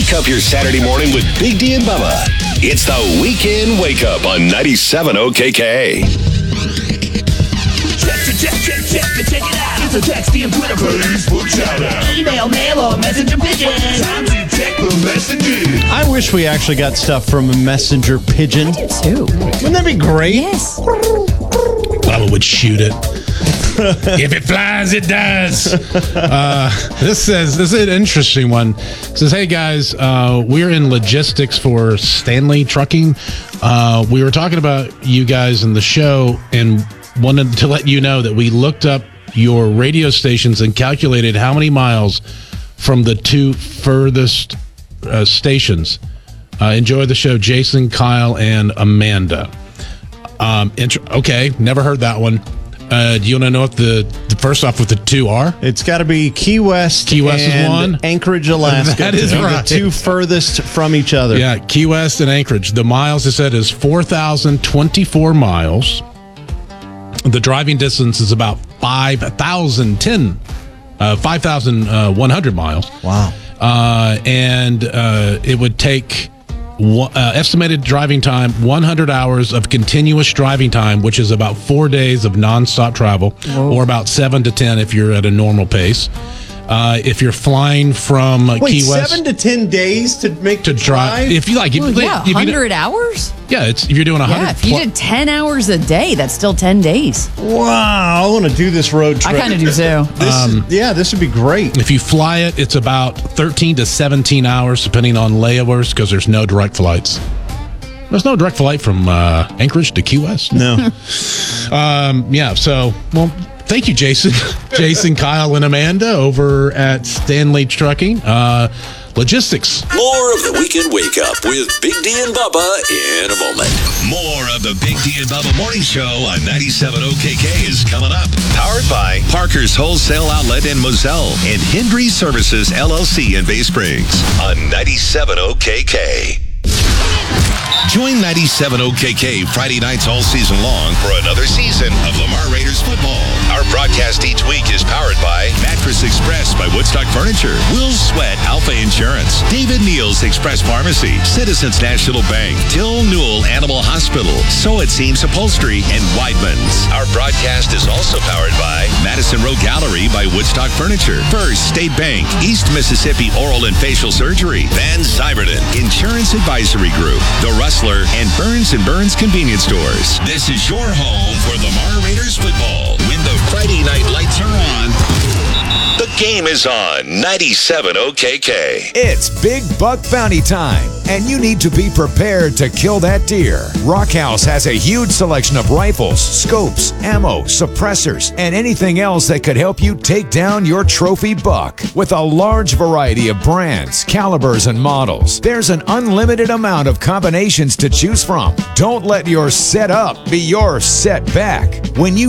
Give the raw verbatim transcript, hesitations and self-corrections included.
Wake up your Saturday morning with Big D and Bubba. It's the Weekend Wake Up on ninety-seven O K K. Check, check, check, check, check, check it out. It's a texty and Twitter, Facebook shout out. Email, mail, or messenger pigeon. Time to check the messages. I wish we actually got stuff from a messenger pigeon. I do too. Wouldn't that be great? Yes. Bubba would shoot it. If it flies, it does. Uh, this says, this is an interesting one. It says, hey guys, uh, we're in logistics for Stanley Trucking. Uh, we were talking about you guys in the show and wanted to let you know that we looked up your radio stations and calculated how many miles from the two furthest uh, stations. Uh, enjoy the show, Jason, Kyle, and Amanda. Um, int- okay, never heard that one. Uh, do you want to know what the, the first off with the two are? It's got to be Key West. Key West and is one. Anchorage, Alaska. That is to be right. The two furthest from each other. Yeah, Key West and Anchorage. The miles, it said, is four thousand twenty-four miles. The driving distance is about five thousand ten, uh, five thousand one hundred miles. Wow. Uh, and uh, it would take one, uh, estimated driving time, one hundred hours of continuous driving time, which is about four days of nonstop travel, Whoa. or about seven to ten if you're at a normal pace. Uh, if you're flying from Wait, Key West seven to ten days to make to the drive, drive? if you like, if, Well, if, yeah, if you one do- hundred hours? yeah, it's if you're doing a hundred. Yeah, if you did ten hours a day, that's still ten days. Wow, I want to do this road trip. I kind of do too. This is- yeah, this would be great. If you fly it, it's about thirteen to seventeen hours, depending on layovers, because there's no direct flights. There's no direct flight from uh, Anchorage to Key West. No. Um, yeah, so, well, thank you, Jason. Jason, Kyle, and Amanda over at Stanley Trucking. Uh, logistics. More of the Weekend Wake Up with Big D and Bubba in a moment. More of the Big D and Bubba Morning Show on ninety-seven O K K is coming up. Powered by Parker's Wholesale Outlet in Moselle and Hendry Services L L C in Bay Springs on ninety-seven O K K. Join ninety-seven O K K Friday nights all season long for another season of Lamar Raiders football. Our broadcast each week is powered by Mattress Express by Woodstock Furniture, Will Sweat Alpha Insurance, David Neal's Express Pharmacy, Citizens National Bank, Till Newell Animal Hospital, So It Seems Upholstery, and Weidman's. Our broadcast is also powered by Madison Row Gallery by Woodstock Furniture, First State Bank, East Mississippi Oral and Facial Surgery, Van Zyberden Insurance Advisory Group, The Rustler, and Burns and Burns Convenience Stores. This is your home for Lamar Raiders football. When the Friday night lights are on, the game is on ninety-seven O K K. It's Big Buck Bounty time, and you need to be prepared to kill that deer. Rockhouse has a huge selection of rifles, scopes, ammo, suppressors, and anything else that could help you take down your trophy buck. With a large variety of brands, calibers, and models, there's an unlimited amount of combinations to choose from. Don't let your setup be your setback. When you